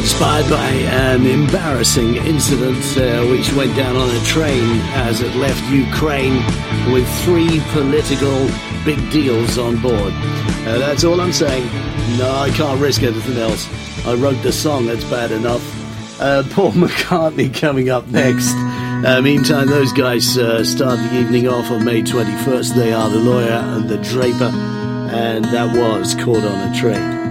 Inspired by an embarrassing incident which went down on a train as it left Ukraine with 3 political big deals on board. That's all I'm saying. No, I can't risk anything else. I wrote the song, that's bad enough. Paul McCartney coming up next. Meantime, those guys start the evening off on May 21st. They are The Lawyer and The Draper, and that was Caught on a Train.